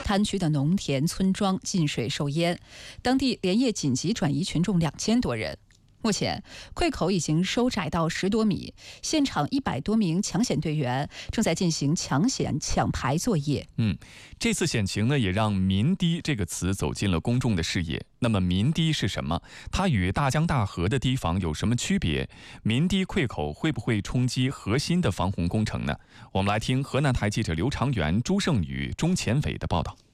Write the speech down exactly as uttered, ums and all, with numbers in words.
滩区的农田村庄进水受淹，当地连夜紧急转移群众两千多人。目前溃口已经收窄到十多米，现场一百多名抢险队员正在进行抢险抢排作业。 嗯，这次险情呢，也让民堤这个词走进了公众的视野。那么民堤是什么？它与大江大河的堤防有什么区别？民堤溃口会不会冲击核心的防洪工程呢？我们来听河南台记者刘长元、朱胜宇、钟前伟的报道。